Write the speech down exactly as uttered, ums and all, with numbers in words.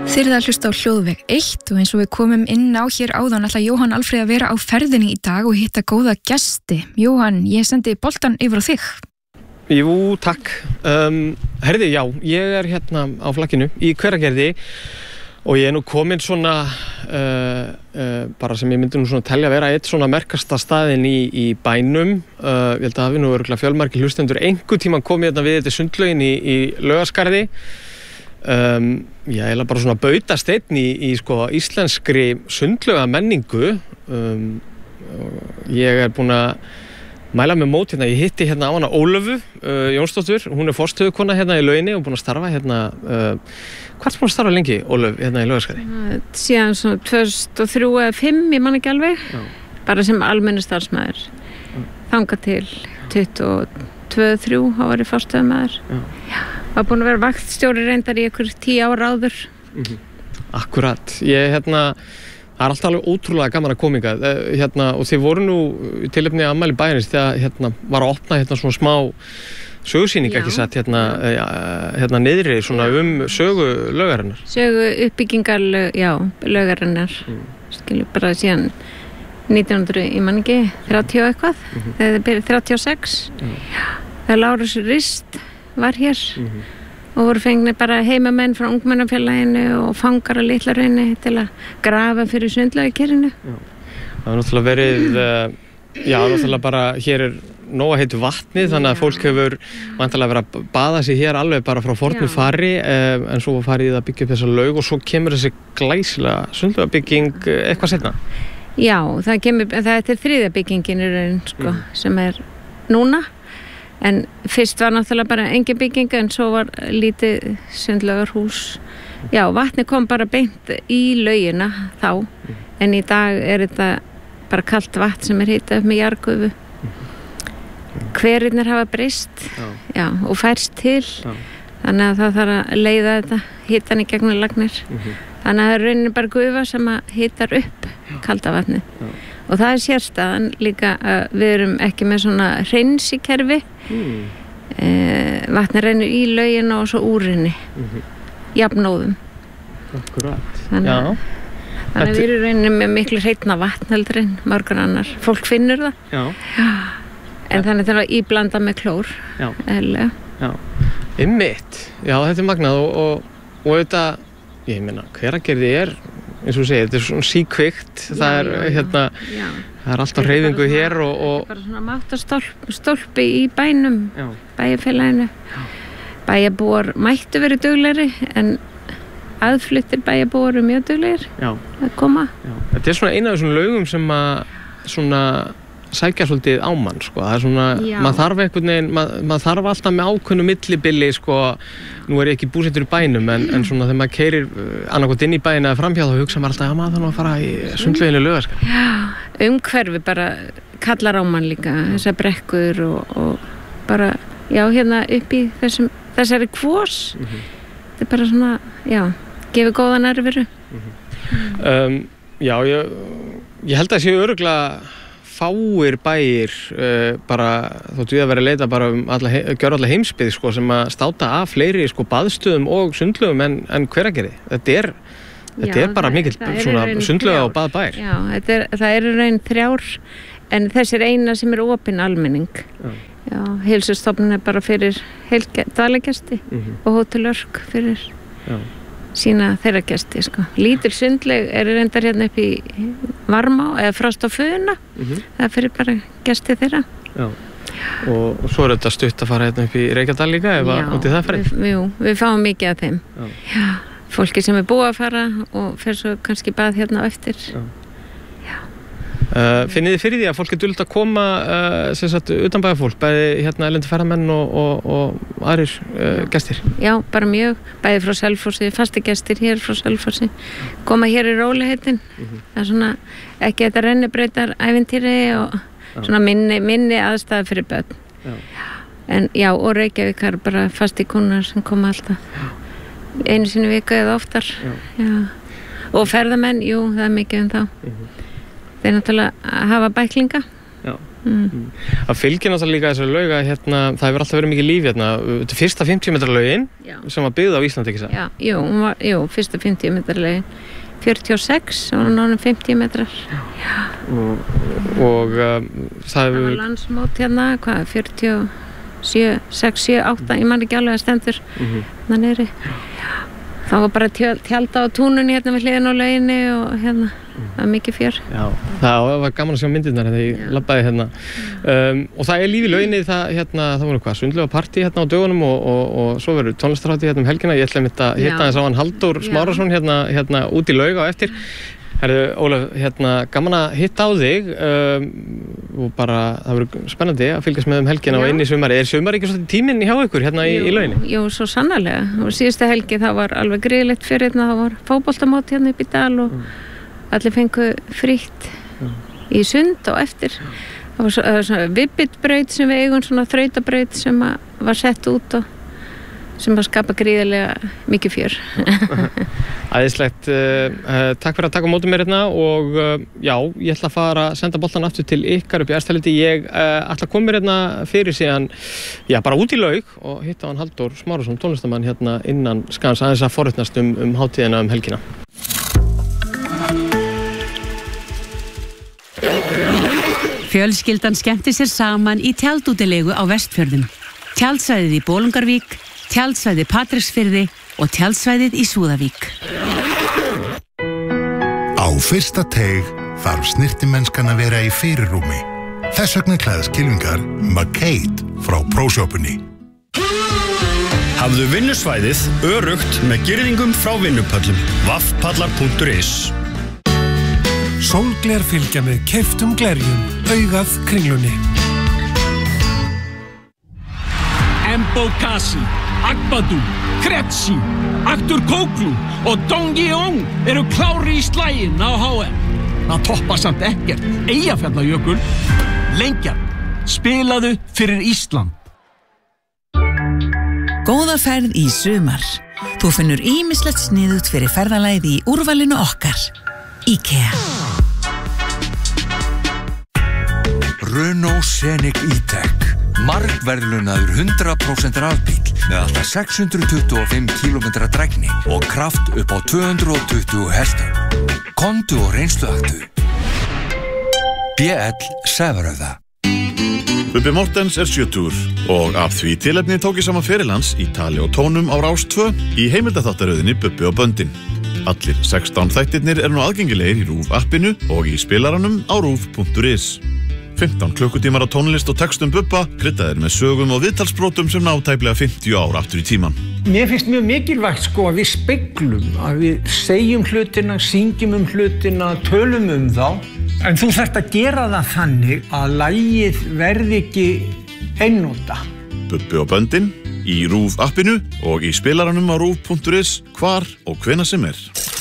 Þið eruð að hlusta á Hljóðveg eitt og eins og við komum inn á hér áðan ætla Jóhann Alfreð að vera á ferðinni í dag og hitta góða gesti. Jóhann, ég sendi boltan yfir á þig. Jú, takk. Um, herði, já, ég er hérna á flakkinu í Hveragerði og ég er nú komin svona, uh, uh, bara sem ég myndi nú svona telja vera eitt svona merkasta staðinn í, í bænum. Uh, ég held að hafi nú örugglega fjölmargir hlustendur einhvern tímann komið hérna við þetta sundlaugin í, í Laugaskarði. Um, ég er bara svona bautasteinn í, í sko íslenskri sundlauga menningu. Um, ég er búin að mæla með mót hérna, ég hitti hérna á hana Ólöfu uh, Jónsdóttur, hún er forstöðukona hérna í lauginni og búin að starfa hérna, uh, hvað er búin að starfa lengi, Ólöf, hérna í Laugaskarði? Uh, síðan svona tvö þúsund og þrjú eða fimm, ég man ekki alveg, Já. bara sem almennu starfsmaður, Já. þangað til tuttugu og tvö til þrjú, þá var ég forstöðumaður. Já. Var búin að vera vaktstjóri reyndar í einhver tíu ára áður. Mm-hmm. Akkurat, ég hérna, það er alltaf alveg ótrúlega gaman að koma hingað, hérna, og þið voru nú í tilefni af afmæli bæjarins þegar hérna, var að opna hérna, svona smá sögusýning, ekki satt, hérna, hérna niðri svona um sögu laugarinnar. Sögu uppbyggingar, já, laugarinnar, mm. skilju bara síðan nítján hundruð, ég man ekki, þrjátíu og eitthvað, mm-hmm. þegar það byrjaði þrjátíu og sex, mm. þegar Lárus Rist var hér. Mm-hmm. Og voru fengnir bara heimamenn frá ungmennafélaginu og fangar á Litla-Hrauni til að grafa fyrir sundlaugakerinu. Það er náttúrulega verið, uh, já, náttúrulega bara, hér er nóg að heitu vatnið, þannig að fólk hefur vantarlega verið að baða sig hér alveg bara frá fornu fari, uh, en svo farið að byggja upp þessa laug og svo kemur þessi glæsilega sundlaugabygging eitthvað seinna. Já, það kemur, það er til þriðja byggingin í raun, sko, mm. sem er núna. En fyrst var náttúrulega bara engin bygging en svo var lítið sundlaugarhús. Já, vatni kom bara beint í laugina þá, mm. en í dag er þetta bara kalt vatn sem er hitað upp með jarðgufu. Mm. Hverirnir hafa breyst, já. Já, og færst til, já. Þannig að það þarf að leiða þetta hitan í gegnum lagnir. Mm-hmm. Þannig að það er rauninni bara gufa sem að hitar upp kalda vatni. Já. Og það er sérstaðan líka að við erum ekki með svona hreinsikerfi. Mm. E, vatni rennur í laugina og svo úr henni. Mm-hmm. Jafnóðum. Akkurat. Þannig, Já. þannig að við erum rauninni með miklu hreinna vatn heldur en margur annar. Fólk finnur það. Já. Já. En þannig þarf að íblanda með klór. Já. Eða. Já. Einmitt. Já, þetta er magnað og, og, og þetta, ég meina, Hveragerði er, eins og þú segir, þetta er svona síkvikt, það er já, hérna, já. Það er alltaf hreyfingu svona, hér og, og... Þetta er bara svona máttarstólpi í bænum, bæjarfélaginu. Bæjarbúar mættu verið duglegri, en aðfluttir bæjarbúar eru mjög duglegir að koma. Já. Þetta er svona eina af þessum laugum sem að svona sækja svolítið á mann, sko. Það er svona, já. maður þarf einhvern veginn, maður, maður þarf alltaf með ákveðnu millibili, sko, nú er ég ekki búsettur í bænum, en, en svona þegar maður keyrir annaðhvort inn í bæina eða framhjá, þá hugsa maður alltaf, já, maður þarf nú að fara í sundlauginu Laugaskarði. Já, umhverfi bara kallar á mann líka, þessar brekkur og, og bara, já, hérna upp í þessum, þessari kvós, mm-hmm. þetta er bara svona, já, gefur góða nærveru. Mm-hmm. um, já, ég, ég held að sé örugglega fáir bæir uh, bara þótt við að vera að leita bara um alla, gjöra alla heimsbyggð sko, sem að státa af fleiri sko, baðstöðum og sundlaugum en, en Hveragerði. Þetta er, þetta Já, er bara mikill sundlauga og baðbær. Já, þetta er, það eru raun þrjár en þessi er eina sem er opin almenning. Já. Já, heilsustofnun er bara fyrir dvalargesti mm-hmm. og Hótel Örk fyrir Já. Sína þeirra gesti, sko. Lítil sundlaug er reyndar hérna upp í Varmá eða Frost og Funa. Mm-hmm. Það fyrir bara gesti þeirra. Já. Og, og svo er þetta stutt að fara hérna upp í Reykjadal líka ef að út í það farið? Já, jú, við fáum mikið af þeim. Já. Já, fólki sem er búið að fara og fer svo kannski bað hérna á eftir. Já. Uh, finnið þið fyrir því að fólk er dullt að koma uh, sem sagt utanbæjarfólk, bæði hérna erlendir ferðamenn og, og, og aðrir uh, gestir? Já, bara mjög, bæði frá Selfossi, fasti gestir hér frá Selfossi, koma hér í rólegheitin, mm-hmm. það er svona ekki þetta rennibrautar ævintýri og já. Svona minni, minni aðstæða fyrir börn. Já. En já, og Reykjavík er bara fasti kúnar sem koma alltaf já. Einu sinni viku eða oftar. Já. Já. Og ferðamenn, jú, það er mikið um þá. Mm-hmm. Þeir náttúrulega hafa bæklinga. Já. Mm. Það fylgir náttúrulega líka þessari laug að hérna, það hefur alltaf verið mikið líf hérna. Þetta er fyrsta fimmtíu metra laugin sem var byggð á Íslandi, ekki það? Já, jú, hún var, jú, fyrsta fimmtíu metra laugin. fjörutíu og sex, og hún var fimmtíu metrar. Já. Og, og um, það hefur... Það var landsmót hérna, hvað, fjörutíu og sjö, sex, sjö, átta, ég man ekki alveg að stendur mm-hmm. þarna niðri. Já. Það var bara tjálta á túnunni hérna við hliðin á lauginni og hérna, það var mikið fjör. Já, það var gaman að sjá myndirnar þegar ég labbaði hérna. Um, og það er líf í lauginni, það, hérna, það voru hvað, sundlega partí hérna á dögunum og, og, og svo verður tónlistarhátíð hérna um helgina. Ég ætla að hitta hérna þess á hann Halldór Smárason hérna, hérna út í laug á eftir. Herðu, Ólaf, hérna, gaman að hitta á þig um, og bara, það verður spennandi að fylgjast með um helgina og inn í sumari. Er sumari ekki svolítið tíminn hjá ykkur hérna í, í lauginni? Jú, svo sannarlega. Og síðustu helgi það var alveg gríðlegt fyrir hérna, það var fótboltamót hérna upp í dal og mm. allir fengu frítt mm. í sund og eftir. Það var svo, svona vibbitbraut sem við eigum, svona þrautabraut sem var sett út og sem að skapa gríðarlega mikið fjör. Æðislegt. Uh, takk fyrir að taka á móti mér hérna og uh, já, ég ætla að fara að senda boltan aftur til ykkar upp í Efstaleiti. Ég uh, ætla að koma mér hérna fyrir síðan, já, bara út í laug og hitta hann Halldór Smárason, tónlistamann hérna innan skans aðeins að forvitnast um, um hátíðina um helgina. Fjölskyldan skemmti sér saman í tjaldútilegu á Vestfjörðum. Tjaldsvæðið í Bolungarvík, tjaldsvæðið Patreksfirði og tjaldsvæðið í Súðavík. Á fyrsta teig þarf snyrtimennskan að vera í fyrirrúmi. Þess vegna klæðast kylfingar McCade frá Prósjópunni. Hafðu vinnusvæðið öruggt með girðingum frá vinnupöllum. vaffpallar punktur is. Sólgler fylgja með keyptum glerjum, augað Kringlunni. Mbokasi, Agbadou, Kretsi, Aktur Kóklu og Dong Yeong eru klári í slaginn á H M. Það toppar samt ekkert Eyjafjallajökul. Lengjan, spilaðu fyrir Ísland. Góða ferð í sumar. Þú finnur ýmislegt sniðugt fyrir ferðalagið í úrvalinu okkar. IKEA. Renault Scenic E-Tech. Margverðlunaður hundrað prósent rafbíll með alltaf sex hundruð tuttugu og fimm kílómetra drægni og kraft upp á tvö hundruð og tuttugu hesta. Komdu og reynsluaktu. B L Severöða. Bubbi Mortens er sjötugur og af því tilefni tók ég saman feril hans í tali og tónum á Rás tvö í heimildaþáttaröðinni Bubbi og Böndin. Allir sextán þættirnir eru nú aðgengilegir í RÚV appinu og í spilaranum á rúv punktur is. fimmtán klukkutímar á tónlist og textum Bubba, kryddaðir með sögum og viðtalsbrotum sem ná tæplega fimmtíu ár aftur í tíman. Mér finnst mjög mikilvægt sko að við speglum, að við segjum hlutina, syngjum um hlutina, tölum um þá. En þú þarft að gera það þannig að lagið verði ekki einnota. Bubbi og Böndin í RÚV appinu og í spilaranum á rúv punktur is hvar og hvenær sem er.